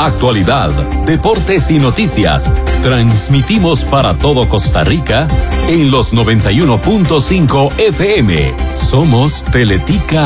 actualidad, deportes y noticias. Transmitimos para todo Costa Rica en los 91.5 FM. Somos Teletica